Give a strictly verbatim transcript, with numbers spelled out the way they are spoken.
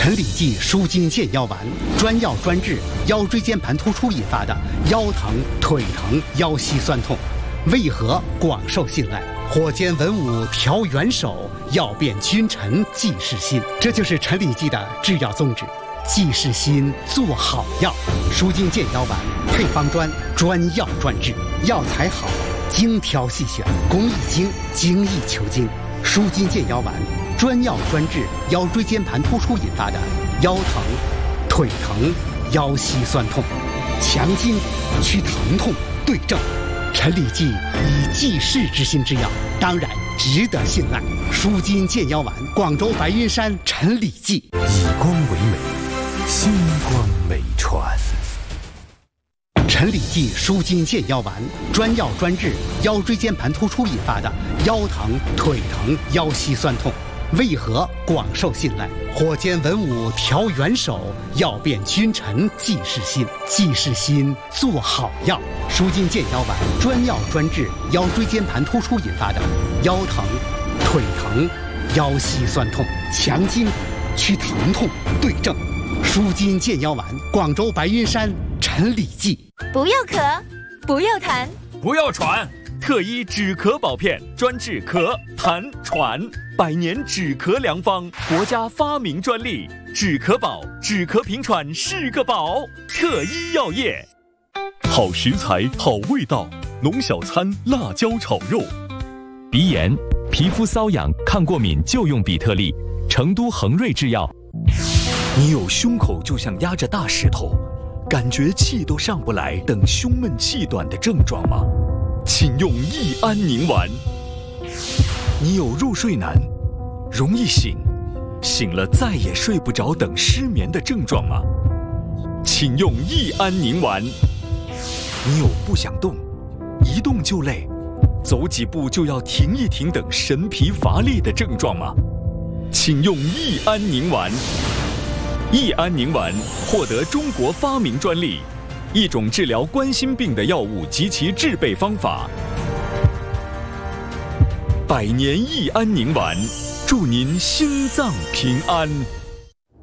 陈李济舒筋健腰丸，专药专治腰椎间盘突出引发的腰疼、腿疼、腰膝酸痛，为何广受信赖？火煎文武调元首，药变君臣济世心。这就是陈李济的制药宗旨。济世心，做好药。舒筋健腰丸配方专，专药专治，药材好，精挑细选，工艺精，精益求精。舒筋健腰丸专药专治腰椎间盘突出引发的腰疼、腿疼、腰膝酸痛，强筋去疼痛，对症。陈李济以济世之心之药，当然值得信赖。舒筋健腰丸，广州白云山陈李济。 以光为美，星光美传。 陈李济舒筋健腰丸，专药专治腰椎间盘突出引发的腰疼、腿疼、腰膝酸痛，为何广受信赖？火煎文武调元首，药变君臣济世心。济世心，做好药。舒筋健腰丸专药专治腰椎间盘突出引发的腰疼、腿疼、腰膝酸痛，强筋去疼痛，对症。舒筋健腰丸，广州白云山陈李济。 不要咳，不要痰， 不要喘，特医止咳保片，专治咳、痰、喘，百年止咳良方，国家发明专利，止咳宝，止咳平喘是个宝。特医药业， 好食材，好味道，农小餐辣椒炒肉。 鼻炎、皮肤瘙痒、抗过敏就用比特利，成都恒瑞制药。 你有胸口就像压着大石头，感觉气都上不来，等胸闷气短的症状吗？请用益安宁丸。你有入睡难、容易醒、醒了再也睡不着等失眠的症状吗？请用益安宁丸。你有不想动、一动就累、走几步就要停一停等神疲乏力的症状吗？请用益安宁丸。益安宁丸获得中国发明专利，一种治疗冠心病的药物及其制备方法。百年益安宁丸，祝您心脏平安。